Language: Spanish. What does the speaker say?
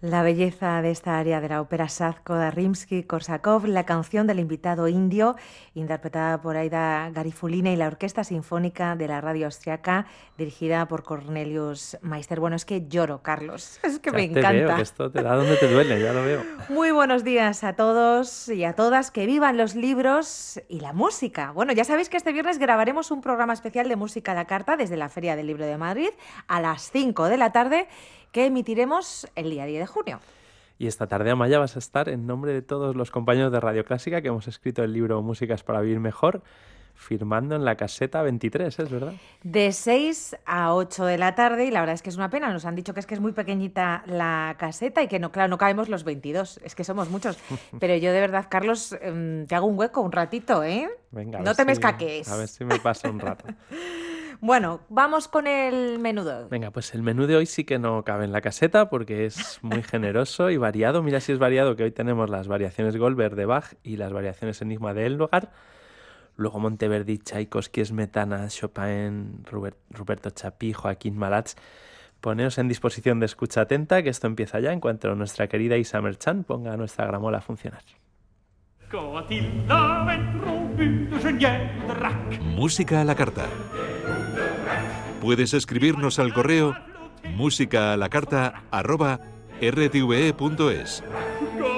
La belleza de esta área de la ópera Sadko de Rimsky-Korsakov, la canción del invitado indio, interpretada por Aida Garifulina y la Orquesta Sinfónica de la Radio Austriaca, dirigida por Cornelius Meister. Bueno, es que lloro, Carlos, es que Ya me te veo, que encanta. esto te da donde te duele, ya lo veo. Muy buenos días a todos y a todas, que vivan los libros y la música. Bueno, ya sabéis que este viernes grabaremos un programa especial de música a la carta desde la Feria del Libro de Madrid a las 5 de la tarde, que emitiremos el día 10 de junio. Y esta tarde, Amaya, vas a estar en nombre de todos los compañeros de Radio Clásica que hemos escrito el libro Músicas para Vivir Mejor, firmando en la caseta 23, ¿es verdad? De 6 a 8 de la tarde, y la verdad es que es una pena, nos han dicho que es muy pequeñita la caseta y que no, claro, no cabemos los 22, es que somos muchos. Pero yo de verdad, Carlos, te hago un hueco un ratito, ¿eh? Venga, No te me a ver escaques. si me pasa un rato. Bueno, vamos con el menudo. Venga, pues el menú de hoy sí que no cabe en la caseta porque es muy generoso y variado. Mira si es variado, que hoy tenemos las variaciones Goldberg de Bach y las variaciones Enigma de Elgar. Luego Monteverdi, Tchaikovsky, Smetana, Chopin, Roberto Chapí, Joaquín Malats. Poneos en disposición de escucha atenta, que esto empieza ya en cuanto nuestra querida Isa Merchan ponga nuestra gramola a funcionar. Música a la carta. Puedes escribirnos al correo músicaalacarta@rtve.es.